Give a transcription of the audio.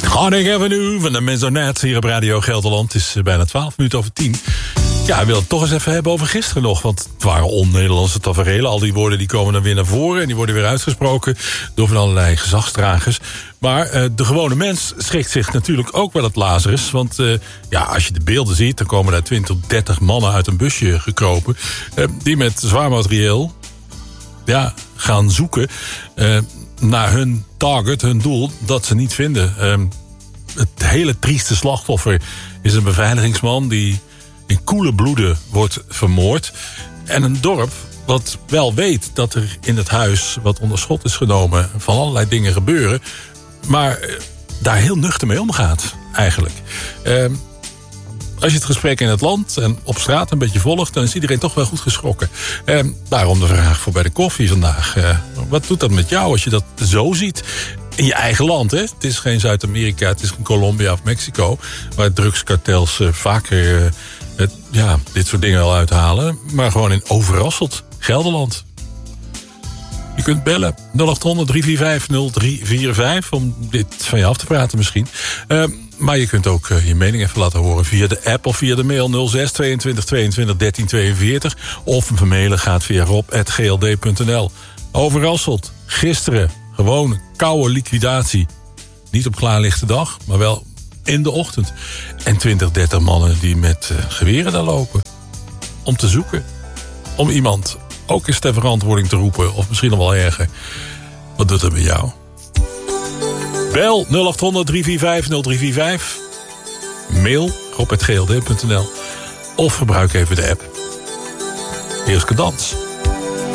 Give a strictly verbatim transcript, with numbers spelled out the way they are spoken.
Harding Avenue van de Maisonette hier op Radio Gelderland. Het is bijna twaalf minuten over tien. Ja, ik wil het toch eens even hebben over gisteren nog. Want het waren on-Nederlandse taferelen. Al die woorden die komen dan weer naar voren. En die worden weer uitgesproken door van allerlei gezagsdragers. Maar uh, de gewone mens schrikt zich natuurlijk ook wel het Lazarus. Want uh, ja, als je de beelden ziet, dan komen daar twintig, dertig mannen uit een busje gekropen. Uh, die met zwaar materieel ja, gaan zoeken uh, naar hun target, hun doel, dat ze niet vinden. Uh, het hele trieste slachtoffer is een beveiligingsman die in koele bloeden wordt vermoord. En een dorp wat wel weet dat er in het huis wat onder schot is genomen van allerlei dingen gebeuren, maar daar heel nuchter mee omgaat eigenlijk. Uh, als je het gesprek in het land en op straat een beetje volgt, dan is iedereen toch wel goed geschrokken. Uh, daarom de vraag voor bij de koffie vandaag. Uh, wat doet dat met jou als je dat zo ziet? In je eigen land, hè? Het is geen Zuid-Amerika, het is geen Colombia of Mexico, waar drugskartels uh, vaker uh, het, ja, dit soort dingen wel uithalen. Maar gewoon in Overasselt, Gelderland. Je kunt bellen nul acht honderd, drie vier vijf, nul drie vier vijf om dit van je af te praten misschien. Uh, maar je kunt ook uh, je mening even laten horen via de app of via de mail nul zes tweeëntwintig tweeëntwintig dertien tweeënveertig. Of een mailen gaat via rob at g l d punt n l. Overasselt, gisteren, gewoon koude liquidatie. Niet op klaarlichte dag, maar wel in de ochtend. En twintig, dertig mannen die met uh, geweren daar lopen. Om te zoeken. Om iemand ook eens ter verantwoording te roepen. Of misschien nog wel erger. Wat doet dat met jou? Bel nul acht honderd, drie vier vijf, nul drie vier vijf. Mail rob at g l d punt n l. Of gebruik even de app. Eerst Cadans.